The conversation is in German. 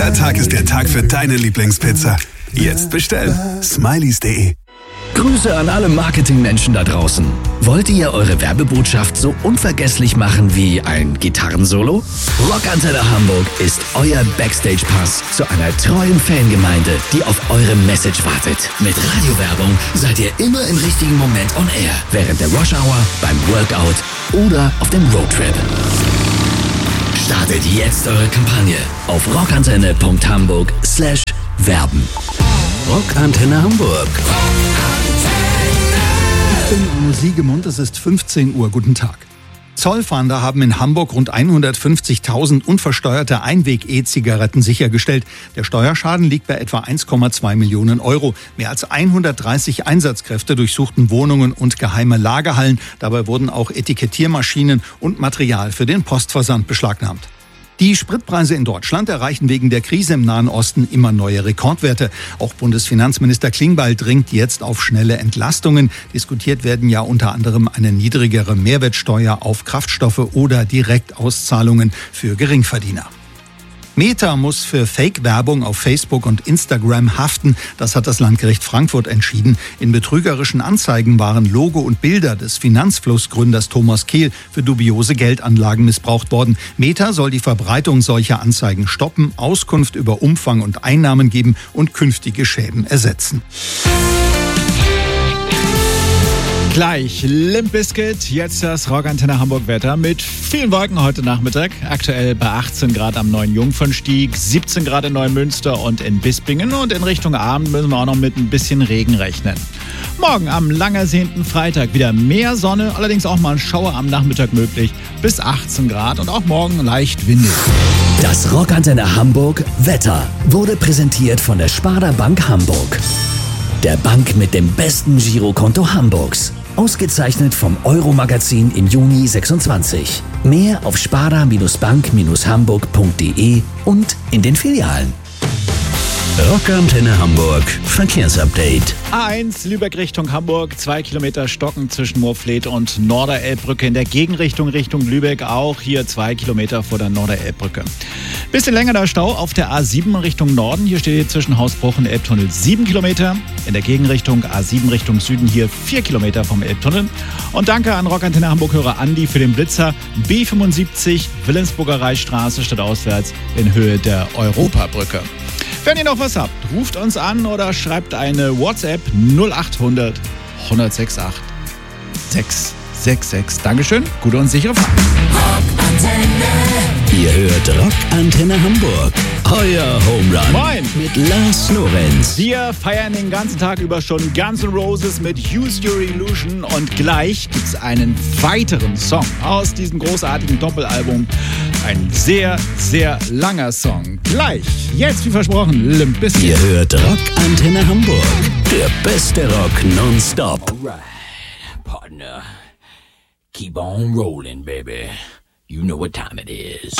Der Tag ist der Tag für deine Lieblingspizza. Jetzt bestellen. Smileys.de. Grüße an alle Marketingmenschen da draußen. Wollt ihr eure Werbebotschaft so unvergesslich machen wie ein Gitarrensolo? Rockantenne Hamburg ist euer Backstage-Pass zu einer treuen Fangemeinde, die auf eure Message wartet. Mit Radiowerbung seid ihr immer im richtigen Moment on air. Während der Rush-Hour, beim Workout oder auf dem Roadtrip. Startet jetzt eure Kampagne auf rockantenne.hamburg/werben. Rockantenne Hamburg. Ich bin Uno Siegemund, es ist 15 Uhr. Guten Tag. Zollfahnder haben in Hamburg rund 150.000 unversteuerte Einweg-E-Zigaretten sichergestellt. Der Steuerschaden liegt bei etwa 1,2 Millionen Euro. Mehr als 130 Einsatzkräfte durchsuchten Wohnungen und geheime Lagerhallen. Dabei wurden auch Etikettiermaschinen und Material für den Postversand beschlagnahmt. Die Spritpreise in Deutschland erreichen wegen der Krise im Nahen Osten immer neue Rekordwerte. Auch Bundesfinanzminister Klingbeil dringt jetzt auf schnelle Entlastungen. Diskutiert werden ja unter anderem eine niedrigere Mehrwertsteuer auf Kraftstoffe oder Direktauszahlungen für Geringverdiener. Meta muss für Fake-Werbung auf Facebook und Instagram haften. Das hat das Landgericht Frankfurt entschieden. In betrügerischen Anzeigen waren Logo und Bilder des Finanzflussgründers Thomas Kehl für dubiose Geldanlagen missbraucht worden. Meta soll die Verbreitung solcher Anzeigen stoppen, Auskunft über Umfang und Einnahmen geben und künftige Schäden ersetzen. Gleich Limp Bizkit, jetzt das Rockantenne Hamburg Wetter mit vielen Wolken heute Nachmittag. Aktuell bei 18 Grad am Neuen Jungfernstieg, 17 Grad in Neumünster und in Bispingen. Und in Richtung Abend müssen wir auch noch mit ein bisschen Regen rechnen. Morgen am lang ersehnten Freitag wieder mehr Sonne, allerdings auch mal ein Schauer am Nachmittag möglich, bis 18 Grad und auch morgen leicht windig. Das Rockantenne Hamburg Wetter wurde präsentiert von der Sparda Bank Hamburg. Der Bank mit dem besten Girokonto Hamburgs. Ausgezeichnet vom Euro-Magazin im Juni 26. Mehr auf sparda-bank-hamburg.de und in den Filialen. Rockantenne Hamburg Verkehrsupdate. A1 Lübeck Richtung Hamburg, 2 Kilometer Stocken zwischen Moorfleet und Norderelbbrücke. In der Gegenrichtung Richtung Lübeck auch hier 2 Kilometer vor der Norderelbbrücke. Bisschen länger der Stau auf der A7 Richtung Norden. Hier steht zwischen Hausbruch und Elbtunnel 7 Kilometer. In der Gegenrichtung A7 Richtung Süden hier 4 Kilometer vom Elbtunnel. Und danke an Rockantenne Hamburg-Hörer Andi für den Blitzer. B75 Willensburger Reichsstraße stadtauswärts in Höhe der Europabrücke. Wenn ihr noch was habt, ruft uns an oder schreibt eine WhatsApp 0800 168 666. Dankeschön, gute und sichere Fahrt. Ihr hört Rockantenne Hamburg. Euer Home Run. Moin. Mit Lars Lorenz. Wir feiern den ganzen Tag über schon Guns N' Roses mit Use Your Illusion und gleich gibt's einen weiteren Song aus diesem großartigen Doppelalbum. Ein sehr, sehr langer Song. Gleich, jetzt wie versprochen, Limp Bizkit. Ihr hört Rockantenne Hamburg. Der beste Rock nonstop. Alright, partner. Keep on rolling, baby. You know what time it is.